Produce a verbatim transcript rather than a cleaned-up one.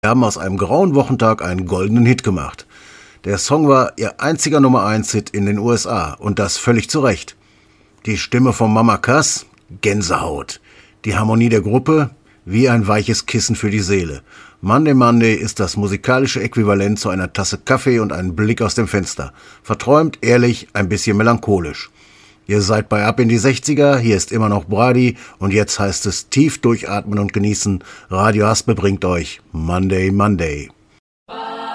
haben aus einem grauen Wochentag einen goldenen Hit gemacht. Der Song war ihr einziger Nummer eins Hit in den U S A und das völlig zu Recht. Die Stimme von Mama Cass? Gänsehaut. Die Harmonie der Gruppe? Wie ein weiches Kissen für die Seele. Monday Monday ist das musikalische Äquivalent zu einer Tasse Kaffee und einem Blick aus dem Fenster. Verträumt, ehrlich, ein bisschen melancholisch. Ihr seid bei Ab in die sechziger, hier ist immer noch Brady und jetzt heißt es tief durchatmen und genießen. Radio Haspe bringt euch Monday Monday.